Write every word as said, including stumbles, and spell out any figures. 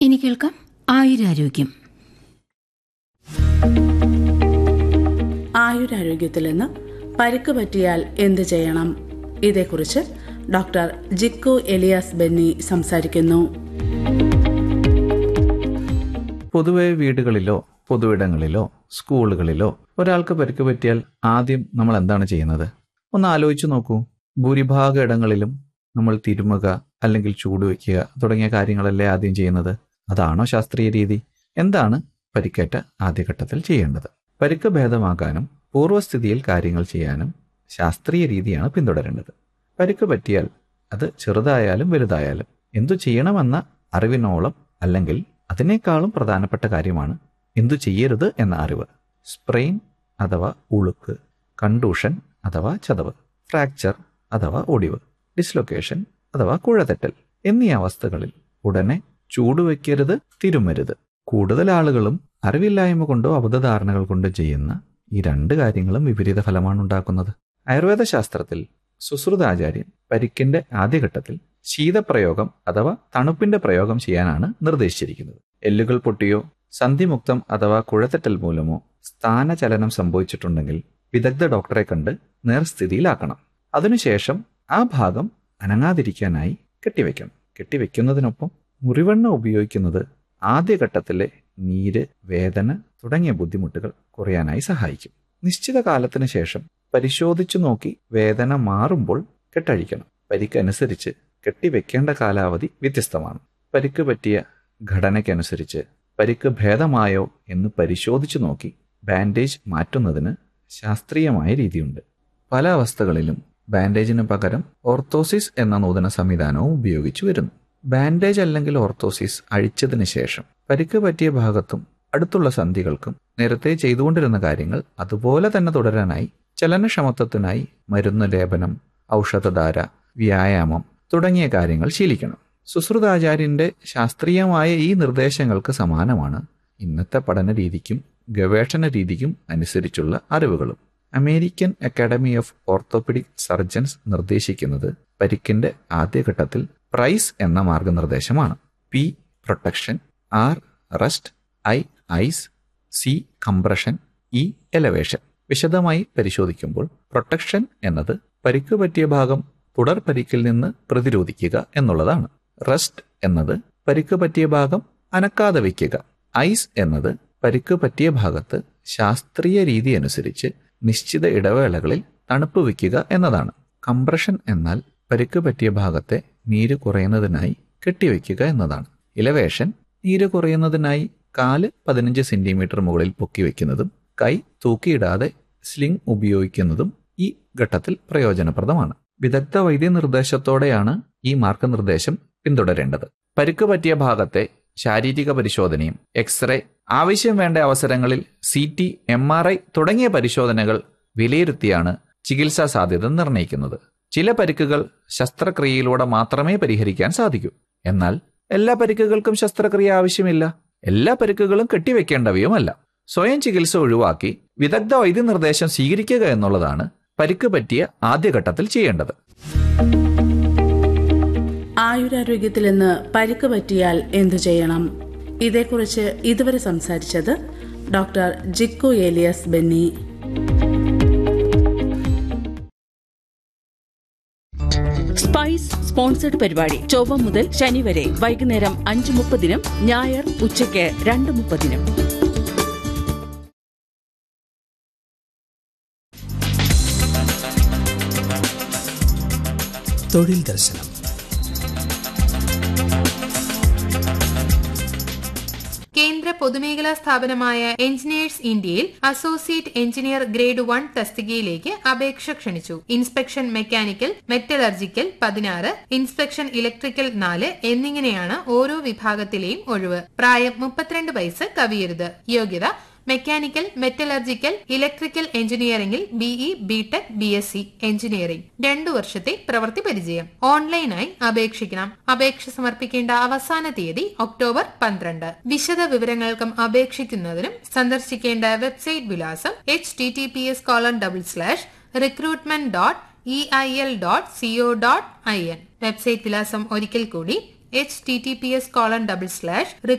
ഇനി കേൾക്കാം ആയുരാരോഗ്യം. ആയുരാരോഗ്യത്തിൽ നിന്ന് പരിക്ക് പറ്റിയാൽ എന്ത് ചെയ്യണം? ഇതേക്കുറിച്ച് ഡോക്ടർ ജിക്കു എലിയാസ് ബെന്നി സംസാരിക്കുന്നു. പൊതുവെ വീടുകളിലോ പൊതുവിടങ്ങളിലോ സ്കൂളുകളിലോ ഒരാൾക്ക് പരിക്ക് പറ്റിയാൽ ആദ്യം നമ്മൾ എന്താണ് ചെയ്യുന്നത്? ഒന്ന് ആലോചിച്ചു നോക്കൂ. ഭൂരിഭാഗ ഇടങ്ങളിലും നമ്മൾ തിരുമുക അല്ലെങ്കിൽ ചൂടുവെക്കുക തുടങ്ങിയ കാര്യങ്ങളല്ലേ ആദ്യം ചെയ്യുന്നത്? അതാണോ ശാസ്ത്രീയ രീതി? എന്താണ് പരിക്കേറ്റ ആദ്യഘട്ടത്തിൽ ചെയ്യേണ്ടത്? പരിക്ക് ഭേദമാക്കാനും പൂർവ്വസ്ഥിതിയിൽ കാര്യങ്ങൾ ചെയ്യാനും ശാസ്ത്രീയ രീതിയാണ് പിന്തുടരേണ്ടത്. പരിക്ക് പറ്റിയാൽ അത് ചെറുതായാലും വലുതായാലും എന്തു ചെയ്യണമെന്ന അറിവിനോളം അല്ലെങ്കിൽ അതിനേക്കാളും പ്രധാനപ്പെട്ട കാര്യമാണ് എന്തു ചെയ്യരുത് എന്ന അറിവ്. സ്പ്രെയിൻ അഥവാ ഉളുക്ക്, കണ്ടൂഷൻ അഥവാ ചതവ്, ഫ്രാക്ചർ അഥവാ ഒടിവ്, ഡിസ്ലൊക്കേഷൻ അഥവാ കുഴതെറ്റൽ എന്നീ അവസ്ഥകളിൽ ഉടനെ ചൂടുവെക്കരുത്, തിരുമരുത്. കൂടുതൽ ആളുകളും അറിവില്ലായ്മ കൊണ്ടോ അബദ്ധധാരണകൾ കൊണ്ടോ ചെയ്യുന്ന ഈ രണ്ട് കാര്യങ്ങളും വിപരീത ഫലമാണ് ഉണ്ടാക്കുന്നത്. ആയുർവേദ ശാസ്ത്രത്തിൽ സുശ്രുതാചാര്യൻ പരിക്കിന്റെ ആദ്യഘട്ടത്തിൽ ശീതപ്രയോഗം അഥവാ തണുപ്പിന്റെ പ്രയോഗം ചെയ്യാനാണ് നിർദ്ദേശിച്ചിരിക്കുന്നത്. എല്ലുകൾ പൊട്ടിയോ സന്ധിമുക്തം അഥവാ കുഴത്തെറ്റൽ മൂലമോ സ്ഥാനചലനം സംഭവിച്ചിട്ടുണ്ടെങ്കിൽ വിദഗ്ധ ഡോക്ടറെ കണ്ട് നേർസ്ഥിതിയിലാക്കണം. അതിനുശേഷം ആ ഭാഗം അനങ്ങാതിരിക്കാനായി കെട്ടിവെക്കണം. കെട്ടിവെക്കുന്നതിനൊപ്പം മുറിവെണ്ണ ഉപയോഗിക്കുന്നത് ആദ്യഘട്ടത്തിലെ നീര്, വേദന തുടങ്ങിയ ബുദ്ധിമുട്ടുകൾ കുറയാനായി സഹായിക്കും. നിശ്ചിത കാലത്തിന് ശേഷം പരിശോധിച്ചു നോക്കി വേദന മാറുമ്പോൾ കെട്ടഴിക്കണം. പരിക്കനുസരിച്ച് കെട്ടിവെക്കേണ്ട കാലാവധി വ്യത്യസ്തമാണ്. പരിക്ക് പറ്റിയ ഘടനയ്ക്കനുസരിച്ച് പരിക്ക് ഭേദമായോ എന്ന് പരിശോധിച്ചു നോക്കി ബാൻഡേജ് മാറ്റുന്നതിന് ശാസ്ത്രീയമായ രീതിയുണ്ട്. പല അവസ്ഥകളിലും ബാൻഡേജിന് പകരം ഓർത്തോസിസ് എന്ന നൂതന സംവിധാനവും ഉപയോഗിച്ചു വരുന്നു. ബാൻഡേജ് അല്ലെങ്കിൽ ഓർത്തോസിസ് അഴിച്ചതിന് ശേഷം പരിക്ക് പറ്റിയ ഭാഗത്തും അടുത്തുള്ള സന്ധികൾക്കും നേരത്തെ ചെയ്തുകൊണ്ടിരുന്ന കാര്യങ്ങൾ അതുപോലെ തന്നെ തുടരാനായി ചലനക്ഷമത്വത്തിനായി മരുന്ന് ലേപനം, ഔഷധധാര, വ്യായാമം തുടങ്ങിയ കാര്യങ്ങൾ ശീലിക്കണം. സുശ്രുതാചാര്യന്റെ ശാസ്ത്രീയമായ ഈ നിർദ്ദേശങ്ങൾക്ക് സമാനമാണ് ഇന്നത്തെ പഠന രീതിക്കും ഗവേഷണ രീതിക്കും അനുസരിച്ചുള്ള അറിവുകളും. American academy of orthopaedic surgeons നിർദ്ദേശിക്കുന്നത് പരിക്കിന്റെ ആദ്യഘട്ടത്തിൽ പ്രൈസ് എന്ന മാർഗനിർദ്ദേശമാണ്. P protection, R rest, I ice, C compression, E elevation. വിശദമായി പരിശോധിക്കുമ്പോൾ പ്രൊട്ടക്ഷൻ എന്നത് പരിക്ക് പറ്റിയ ഭാഗം തുടർ പരിക്കിൽ നിന്ന് പ്രതിരോധിക്കുക എന്നുള്ളതാണ്. റെസ്റ്റ് എന്നത് പരിക്ക് പറ്റിയ ഭാഗം അനക്കാതെ വയ്ക്കുക. ഐസ് എന്നത് പരിക്ക് പറ്റിയ ഭാഗത്ത് ശാസ്ത്രീയ രീതി അനുസരിച്ച് നിശ്ചിത ഇടവേളകളിൽ തണുപ്പ് വയ്ക്കുക എന്നതാണ്. കംപ്രഷൻ എന്നാൽ പരിക്ക് പറ്റിയ ഭാഗത്തെ നീര് കുറയുന്നതിനായി കെട്ടിവെക്കുക എന്നതാണ്. ഇലവേഷൻ നീര് കുറയുന്നതിനായി കാല് പതിനഞ്ച് സെന്റിമീറ്റർ മുകളിൽ പൊക്കി വയ്ക്കുന്നതും കൈ തൂക്കിയിടാതെ സ്ലിംഗ് ഉപയോഗിക്കുന്നതും ഈ ഘട്ടത്തിൽ പ്രയോജനപ്രദമാണ്. വിദഗ്ധ വൈദ്യനിർദ്ദേശത്തോടെയാണ് ഈ മാർഗനിർദ്ദേശം പിന്തുടരേണ്ടത്. പരിക്ക് പറ്റിയ ഭാഗത്തെ ശാരീരിക പരിശോധനയും എക്സ്റേ, ആവശ്യം വേണ്ട അവസരങ്ങളിൽ C T, M R I തുടങ്ങിയ പരിശോധനകൾ വിലയിരുത്തിയാണ് ചികിത്സാ സാധ്യത നിർണ്ണയിക്കുന്നത്. ചില പരിക്കുകൾ ശസ്ത്രക്രിയയിലൂടെ മാത്രമേ പരിഹരിക്കാൻ സാധിക്കൂ. എന്നാൽ എല്ലാ പരിക്കുകൾക്കും ശസ്ത്രക്രിയ ആവശ്യമില്ല. എല്ലാ പരിക്കുകളും കെട്ടിവെക്കേണ്ടവയുമല്ല. സ്വയം ചികിത്സ ഒഴിവാക്കി വിദഗ്ധ വൈദ്യനിർദ്ദേശം സ്വീകരിക്കുക എന്നുള്ളതാണ് പരിക്ക് പറ്റിയ ആദ്യഘട്ടത്തിൽ ചെയ്യേണ്ടത്. ആയുരാരോഗ്യത്തിൽ നിന്ന് പരിക്ക് പറ്റിയാൽ എന്തു ചെയ്യണം? ഇതേക്കുറിച്ച് ഇതുവരെ സംസാരിച്ചത് doctor Jikku Elias Benny. Spice sponsored പരിപാടി ചൊവ്വ മുതൽ ശനി വരെ വൈകുന്നേരം അഞ്ച് മുപ്പതിനും ഞായർ ഉച്ചയ്ക്ക് രണ്ട് മുപ്പതിനും. തൊഴിൽ ദർശനം. കേന്ദ്ര പൊതുമേഖലാ സ്ഥാപനമായ എഞ്ചിനീയേഴ്സ് ഇന്ത്യയിൽ അസോസിയേറ്റ് എഞ്ചിനീയർ ഗ്രേഡ് വൺ തസ്തികയിലേക്ക് അപേക്ഷ ക്ഷണിച്ചു. ഇൻസ്പെക്ഷൻ മെക്കാനിക്കൽ, മെറ്റലർജിക്കൽ പതിനാറ്, ഇൻസ്പെക്ഷൻ ഇലക്ട്രിക്കൽ നാല് എന്നിങ്ങനെയാണ് ഓരോ വിഭാഗത്തിലെയും ഒഴിവ്. പ്രായം മുപ്പത്തിരണ്ട് വയസ്സ് കവിയരുത്. യോഗ്യത മെക്കാനിക്കൽ, മെറ്റലർജിക്കൽ, ഇലക്ട്രിക്കൽ എഞ്ചിനീയറിംഗിൽ BE, BTech, B S C engineering, രണ്ടു വർഷത്തെ പ്രവൃത്തി പരിചയം. ഓൺലൈനായി അപേക്ഷിക്കണം. അപേക്ഷ സമർപ്പിക്കേണ്ട അവസാന തീയതി ഒക്ടോബർ പന്ത്രണ്ട്. വിശദ വിവരങ്ങൾക്കും അപേക്ഷിക്കുന്നതിനും സന്ദർശിക്കേണ്ട വെബ്സൈറ്റ് വിലാസം H T T P S colon double slash recruitment dot E I L dot CO dot I N. Website വിലാസം ഒരിക്കൽ കൂടി H T T P S colon double slash